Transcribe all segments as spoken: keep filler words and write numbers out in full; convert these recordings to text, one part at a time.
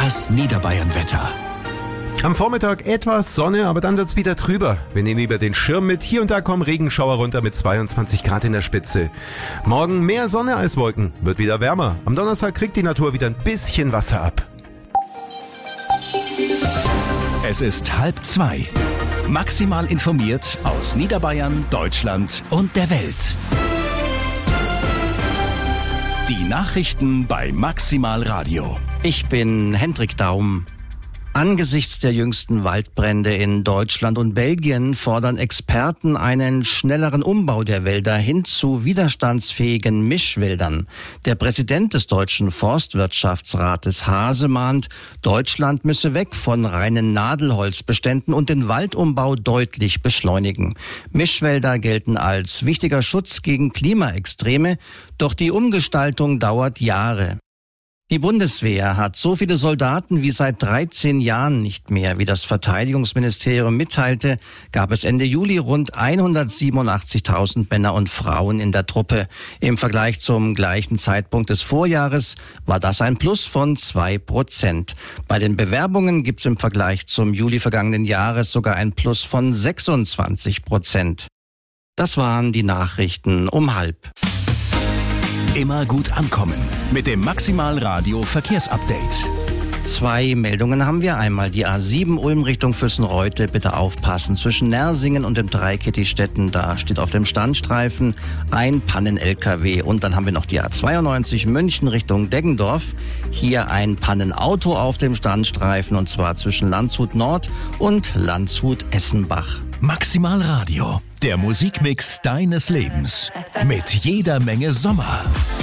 Das Niederbayern-Wetter. Am Vormittag etwas Sonne, aber dann wird's wieder trüber. Wir nehmen über den Schirm mit. Hier und da kommen Regenschauer runter mit zweiundzwanzig Grad in der Spitze. Morgen mehr Sonne als Wolken, wird wieder wärmer. Am Donnerstag kriegt die Natur wieder ein bisschen Wasser ab. Es ist halb zwei. Maximal informiert aus Niederbayern, Deutschland und der Welt. Die Nachrichten bei Maximal Radio. Ich bin Hendrik Daum. Angesichts der jüngsten Waldbrände in Deutschland und Belgien fordern Experten einen schnelleren Umbau der Wälder hin zu widerstandsfähigen Mischwäldern. Der Präsident des Deutschen Forstwirtschaftsrates Hase mahnt, Deutschland müsse weg von reinen Nadelholzbeständen und den Waldumbau deutlich beschleunigen. Mischwälder gelten als wichtiger Schutz gegen Klimaextreme, doch die Umgestaltung dauert Jahre. Die Bundeswehr hat so viele Soldaten wie seit dreizehn Jahren nicht mehr. Wie das Verteidigungsministerium mitteilte, gab es Ende Juli rund hundertsiebenundachtzigtausend Männer und Frauen in der Truppe. Im Vergleich zum gleichen Zeitpunkt des Vorjahres war das ein Plus von zwei Prozent. Bei den Bewerbungen gibt es im Vergleich zum Juli vergangenen Jahres sogar ein Plus von sechsundzwanzig Prozent. Das waren die Nachrichten um halb. Immer gut ankommen mit dem Maximal Radio Verkehrsupdate. Zwei Meldungen haben wir. Einmal die A sieben Ulm Richtung Füssenreute. Bitte aufpassen. Zwischen Nersingen und dem Dreikettigstetten, da steht auf dem Standstreifen ein Pannen-L K W. Und dann haben wir noch die A zweiundneunzig München Richtung Deggendorf. Hier ein Pannenauto auf dem Standstreifen, und zwar zwischen Landshut Nord und Landshut Essenbach. Maximal Radio, der Musikmix deines Lebens. Mit jeder Menge Sommer.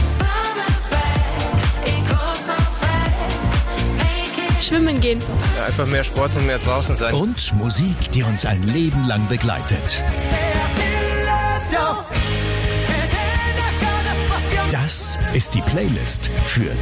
Schwimmen gehen. Ja, einfach mehr Sport und mehr draußen sein. Und Musik, die uns ein Leben lang begleitet. Das ist die Playlist für